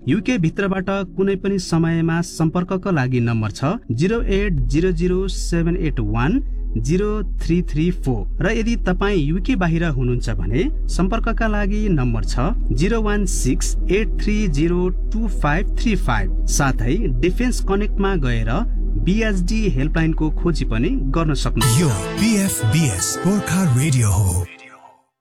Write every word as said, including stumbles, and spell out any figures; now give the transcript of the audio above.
UK भित्रबाट कुनै पनि समयमा सम्पर्कका लागि नम्बर छ zero eight zero zero seven eight one zero three three four र यदि तपाईँ युके बाहिर हुनुहुन्छ भने सम्पर्कका लागि नम्बर छ zero one six eight three zero two five three five। साथै डिफेन्स कनेक्टमा गएर बीएसडी हेल्पलाइनको खोजी पनि गर्न सक्नुहुन्छ। यो बीएफबीएस गोर्खा रेडियो हो।